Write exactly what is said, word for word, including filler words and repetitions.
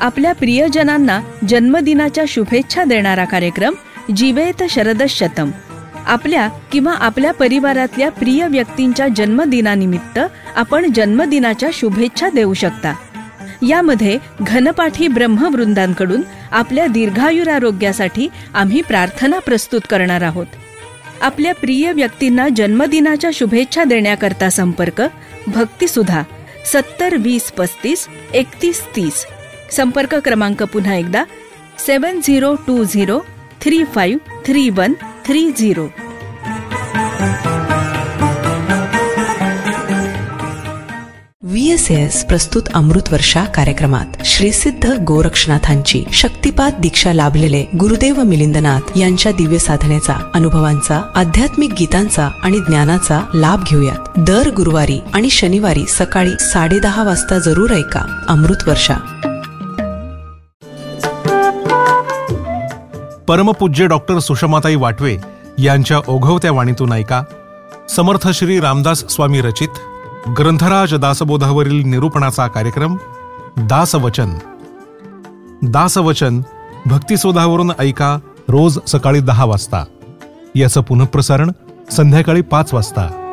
आपल्या प्रियजनांना जन्मदिनाच्या शुभेच्छा देणारा कार्यक्रम जीवेत शरदशतम. आपल्या किंवा आपल्या परिवारातल्या प्रिय व्यक्तींच्या जन्मदिनानिमित्त आपण जन्मदिनाच्या शुभेच्छा देऊ शकता. यामध्ये घनपाठी ब्रह्मवृंदांकडून आपल्या दीर्घायुरारोग्यासाठी आम्ही प्रार्थना प्रस्तुत करणार आहोत. आपल्या प्रिय व्यक्तींना जन्मदिनाच्या शुभेच्छा देण्याकरता संपर्क भक्तिसुधा सत्तर वीस पस्तीस एकतीस तीस. संपर्क क्रमांक पुन्हा एकदा सेवन zero to zero three five three one three zero. V S S प्रस्तुत अमृत वर्षा कार्यक्रमात श्री सिद्ध गोरक्षनाथांची शक्तिपात दीक्षा लाभलेले गुरुदेव मिलिंदनाथ यांच्या दिव्य साधनेचा, अनुभवांचा, आध्यात्मिक गीतांचा आणि ज्ञानाचा लाभ घेऊयात. दर गुरुवारी आणि शनिवारी सकाळी साडे दहा वाजता जरूर ऐका अमृत वर्षा. परमपूज्य डॉक्टर सुषमाताई वाटवे यांच्या ओघवत्या वाणीतून ऐका समर्थ श्री रामदास स्वामी रचित ग्रंथराज दासबोधावरील निरूपणाचा कार्यक्रम दासवचन. दासवचन भक्तिसोधावरून ऐका रोज सकाळी दहा वाजता. याचं पुनःप्रसारण संध्याकाळी पाच वाजता.